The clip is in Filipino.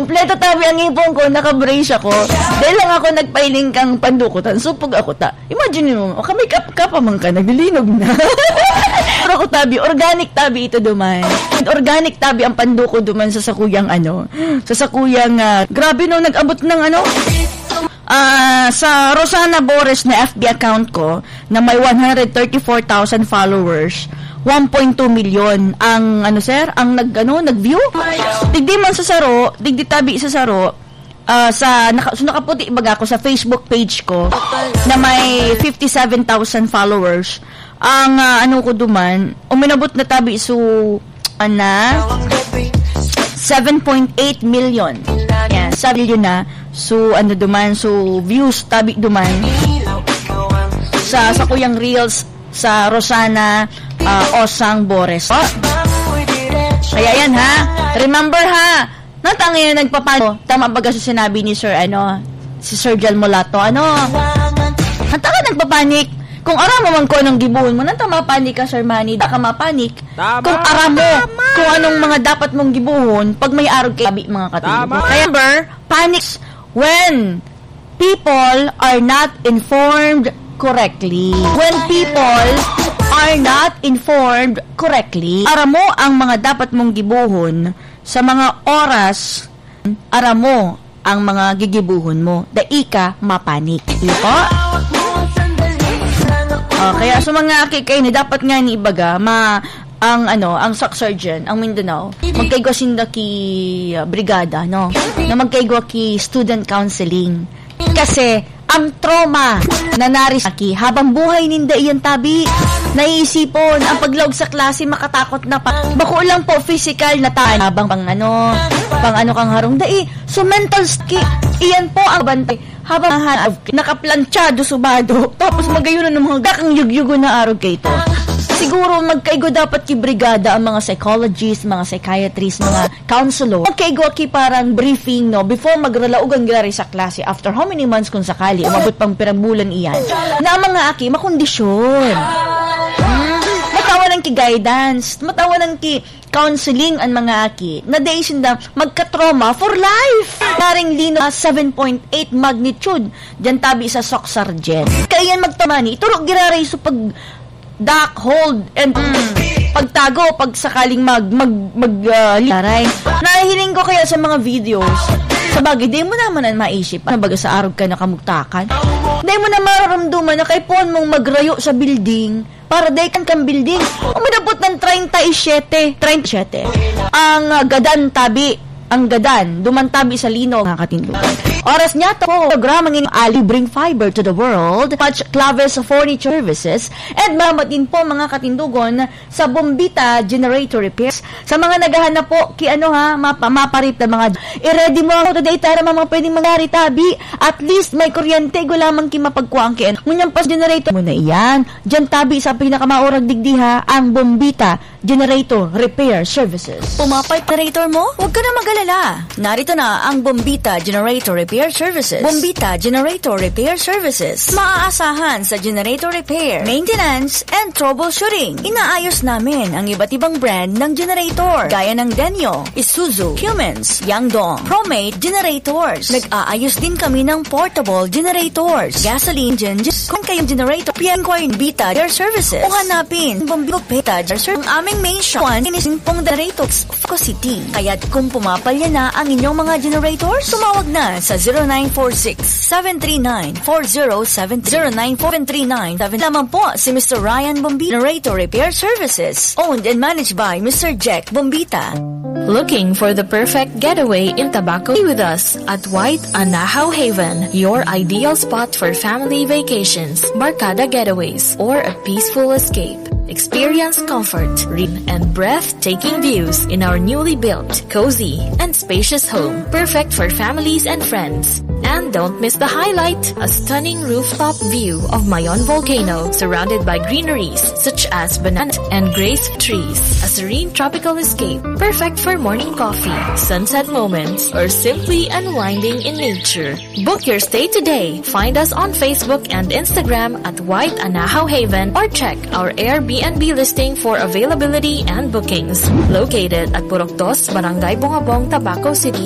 Kompleto tabi ang ipon ko, naka-brace ako. Dahil lang ako nagpailing kang pandukutan, supog ako ta. Imagine mo, may kapamang ka, naglilinog na. Pero ako tabi, organic tabi ito duman. Organic tabi ang panduko duman sa sakuyang grabe no, nag-abot ng sa Rosana Bores na FB account ko na may 134,000 followers, 1.2 million ang nag-view. Digdi man sa saro, digdi tabi sa saro, nakaputi baga ko sa Facebook page ko na may 57,000 followers. Ang ko duman, uminabot na tabi 7.8 million. Yan, sabi yun na. So, views tabi duman sa kuyang reels sa Rosana Osang Bores. Kaya yan ha. Remember ha. Natangin na nagpapano. Tama baga sa sinabi ni Sir si Sir Jel Molato. Nataka nagpapanik. Kung aram mo man ko anong gibuhon mo, nanta mapanik ka, Sir Manny, da ka mapanik. Tama, kung aram mo kung anong mga dapat mong gibuhon, pag may arog kay mga katibo. Kaya remember, panics when people are not informed correctly. When people are not informed correctly, aram mo ang mga dapat mong gibuhon sa mga oras, aram mo ang mga gigibuhon mo. Daika mapanik. Ito? Kaya sa mga kikay ni dapat nga ni ibaga ang SOC surgeon ang Mindanao magkaigwa sinda ki brigada na magkaigwa ki student counseling kasi ang trauma na narisaki habang buhay ninda iyan tabi naiisipon ang paglawag sa klase makatakot na pa bako lang po physical na taan habang pang kang harong dai so mental iyan po ang bantay habang nakaplanchado subado tapos magayunan ng mga gakang yugyugo na araw kayo ito. Siguro magkaigo dapat ki brigada ang mga psychologists, mga psychiatrists, mga counselor. Magkaigo ki parang briefing before magralaugan gari sa klase after how many months kung sakali umabot pang pirambulan iyan na ang mga aki makondisyon. Matawanan ki guidance, matawanan ki counseling ang mga aki na daisin na magka-trauma for life. Paring lino 7.8 magnitude dyan tabi sa SOC sergeant. Kaya yan magtamani, turok giraray so pag duck, hold, and pagtago, pag sakaling liaray. Nahihiling ko kaya sa mga videos, sa bagay, di mo naman ang maisip, baga sa arog ka nakamugtakan. Di mo na mararamduman na kay puan mong magrayo sa building, para day kang building, uminabot ng 37. Ang gadan, dumantabi sa lino, mga katindugan. Oras niya to, programang Ali bring fiber to the world, Patch Claves Furniture Services, and mamatin po mga katindugon sa Bombita Generator Repairs. Sa mga naghahanap po, maparip na mga, i-ready mo ako today, tara mga pwedeng mangyari tabi, at least may kuryente, gulamang mapagkuang kian. Ngunyang pas generator mo na iyan, dyan tabi sa pinakamaurag digdiha, ang Bombita Generator Repair Services. Pumapay generator mo? Huwag ka na mag-alala. Narito na ang Bombita Generator Repair Services. Bombita Generator Repair Services. Maaasahan sa generator repair, maintenance, and troubleshooting. Inaayos namin ang iba't ibang brand ng generator gaya ng Denyo, Isuzu, Cummins, Yangdong, Promate Generators. Nag-aayos din kami ng portable generators, gasoline engines. Kung kayong generator, PNQuire Bombita Repair Services. Kung hanapin, Bombita Repair ang aming main shop, inisimpong generators, Focus City. Kaya't kung pumapalya na ang inyong mga generators, tumawag na sa 0946-739-4070. 094739-7 naman po si Mr. Ryan Bombita Generator Repair Services, owned and managed by Mr. Jack Bombita. Looking for the perfect getaway in Tabaco? Be with us at White Anahaw Haven, your ideal spot for family vacations, barkada getaways, or a peaceful escape. Experience comfort, and breathtaking views in our newly built, cozy, and spacious home. Perfect for families and friends. And don't miss the highlight, a stunning rooftop view of Mayon Volcano surrounded by greeneries such as banana and grace trees. A serene tropical escape, perfect for morning coffee, sunset moments, or simply unwinding in nature. Book your stay today. Find us on Facebook and Instagram at White Anahaw Haven or check our Airbnb listing for availability and bookings. Located at Purok 2, Barangay Bongabong, Tabaco City,